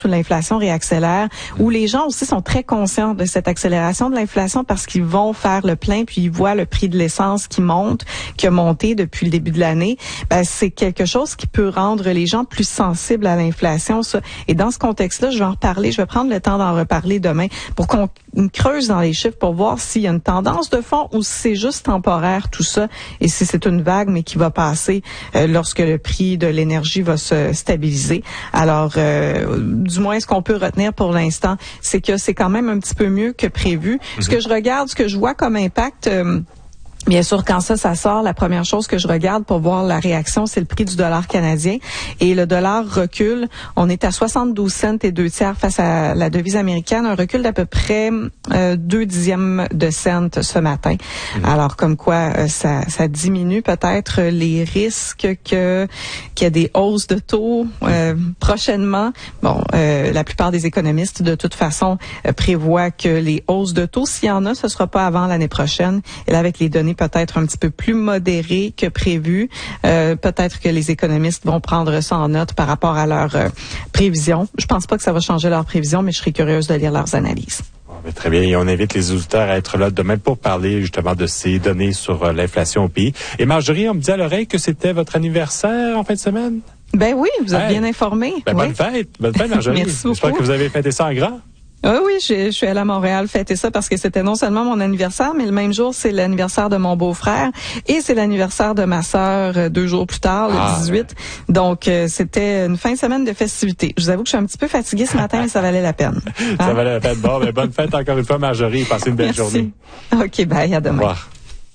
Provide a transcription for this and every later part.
où l'inflation réaccélère, où les gens aussi sont très conscients de cette accélération de l'inflation parce qu'ils vont faire le plein puis ils voient le prix de l'essence qui monte, qui a monté depuis le début de l'année. Ben, c'est quelque chose qui peut rendre les gens plus sensibles à l'inflation. Ça. Et dans ce contexte-là, je vais en reparler. Je vais prendre le temps d'en reparler demain pour qu'on creuse dans les chiffres pour voir s'il y a une tendance de fond ou si c'est juste temporaire tout ça et si c'est une vague mais qui va passer lorsque le prix de l'énergie va se stabiliser. Alors, du moins, ce qu'on peut retenir pour l'instant, c'est que c'est quand même un petit peu mieux que prévu. Ce que je regarde, ce que je vois comme impact... Bien sûr, quand ça sort, la première chose que je regarde pour voir la réaction, c'est le prix du dollar canadien. Et le dollar recule. On est à 72 cents et 2 tiers face à la devise américaine. Un recul d'à peu près 2 dixièmes de cent ce matin. Alors, comme quoi, ça diminue peut-être les risques qu'il y ait des hausses de taux prochainement. Bon, la plupart des économistes, de toute façon, prévoient que les hausses de taux, s'il y en a, ce sera pas avant l'année prochaine. Et là, avec les données peut-être un petit peu plus modéré que prévu. Peut-être que les économistes vont prendre ça en note par rapport à leurs prévisions. Je pense pas que ça va changer leurs prévisions, mais je serais curieuse de lire leurs analyses. Bon, très bien. Et on invite les auditeurs à être là demain pour parler justement de ces données sur l'inflation au pays. Et Marjorie, on me dit à l'oreille que c'était votre anniversaire en fin de semaine? Ben oui, vous êtes bien informée. Ben, oui. Bonne fête, Marjorie. Merci beaucoup. J'espère que vous avez fêté ça en grand. Oui, je suis allée à Montréal fêter ça parce que c'était non seulement mon anniversaire, mais le même jour, c'est l'anniversaire de mon beau-frère et c'est l'anniversaire de ma sœur 2 jours plus tard, le 18. Ouais. Donc, c'était une fin de semaine de festivités. Je vous avoue que je suis un petit peu fatiguée ce matin, mais ça valait la peine. Hein? Ça valait la peine. Bon, ben, bonne fête encore une fois, Marjorie. Passez une belle journée. OK, bye, à demain. Au revoir.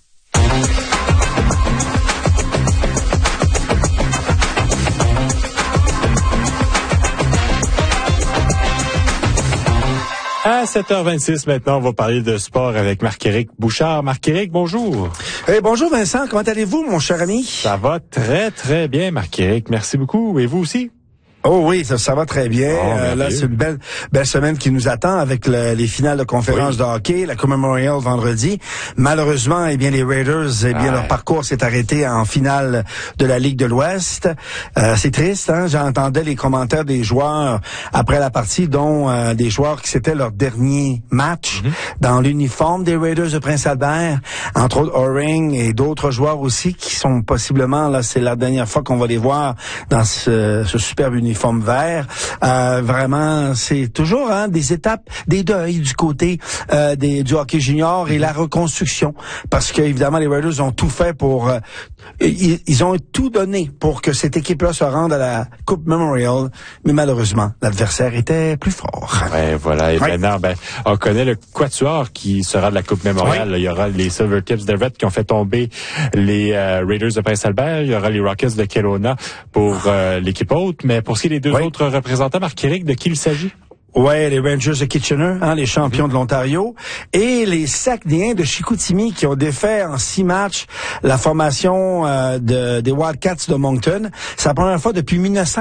À 7h26 maintenant, on va parler de sport avec Marc-Éric Bouchard. Marc-Éric, bonjour. Bonjour Vincent, comment allez-vous mon cher ami? Ça va très très bien Marc-Éric, merci beaucoup. Et vous aussi? Oh oui, ça va très bien. Là, c'est une belle semaine qui nous attend avec les finales de conférence de hockey, la Coupe Memorial vendredi. Malheureusement, eh bien les Raiders, leur parcours s'est arrêté en finale de la Ligue de l'Ouest. C'est triste, hein. J'entendais les commentaires des joueurs après la partie, dont des joueurs qui c'était leur dernier match dans l'uniforme des Raiders de Prince-Albert, entre autres Oring et d'autres joueurs aussi qui sont possiblement là, c'est la dernière fois qu'on va les voir dans ce superbe uniforme vert. Vraiment, c'est toujours des étapes, des deuils du côté du hockey junior et la reconstruction. Parce que évidemment, les Raiders ont tout fait pour... ils ont tout donné pour que cette équipe-là se rende à la Coupe Memorial. Mais malheureusement, l'adversaire était plus fort. Ouais, voilà. Et maintenant, on connaît le quatuor qui sera de la Coupe Memorial. Il y aura les Silvertips d'Everett qui ont fait tomber les Raiders de Prince-Albert. Il y aura les Rockets de Kelowna pour l'équipe haute. Mais pour ce qui est des deux autres représentants, Marc-Éric, de qui il s'agit? Ouais, les Rangers de Kitchener, les champions de l'Ontario, et les Saguenayens de Chicoutimi qui ont défait en 6 matchs la formation des Wildcats de Moncton. C'est la première fois depuis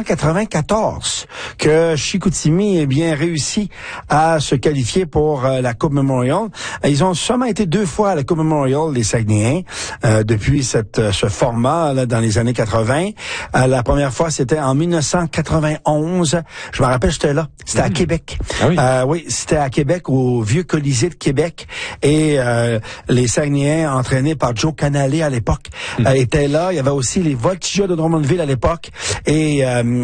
1994 que Chicoutimi est bien réussi à se qualifier pour la Coupe Memorial. Ils ont seulement été 2 fois à la Coupe Memorial, les Saguenayens, depuis ce format là, dans les années 80. La première fois, c'était en 1991. Je me rappelle, j'étais là. C'était à Québec. Oui, c'était à Québec, au vieux Colisée de Québec. Et les Saguenayens, entraînés par Joe Canale à l'époque, étaient là. Il y avait aussi les Voltigeurs de Drummondville à l'époque. Et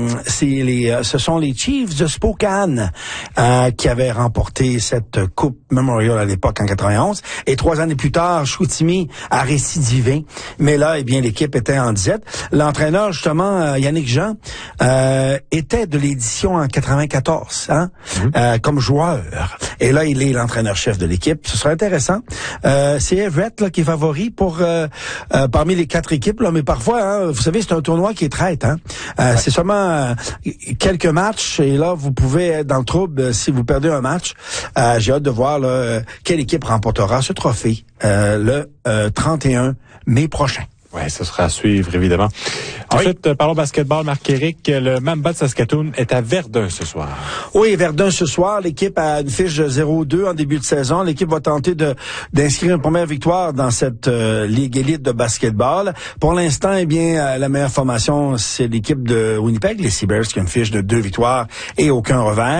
ce sont les Chiefs de Spokane qui avaient remporté cette Coupe Memorial à l'époque en 91. Et 3 années plus tard, Chicoutimi a récidivé. Mais là, eh bien, l'équipe était en disette. L'entraîneur, justement, Yannick Jean, était de l'édition en 94, comme joueur. Et là, il est l'entraîneur-chef de l'équipe. Ce sera intéressant. C'est Everett là, qui est favori pour parmi les 4 équipes. Là, mais parfois, vous savez, c'est un tournoi qui est traite. C'est seulement quelques matchs. Et là, vous pouvez être dans le trouble si vous perdez un match. J'ai hâte de voir là, quelle équipe remportera ce trophée le 31 mai prochain. Oui, ce sera à suivre, évidemment. Ensuite, parlons basketball. Marc-Éric, le Mamba de Saskatoon est à Verdun ce soir. Oui, Verdun ce soir. L'équipe a une fiche de 0-2 en début de saison. L'équipe va tenter d'inscrire une première victoire dans cette ligue élite de basketball. Pour l'instant, eh bien, la meilleure formation, c'est l'équipe de Winnipeg, les Seabears, qui a une fiche de 2 victoires et aucun revers.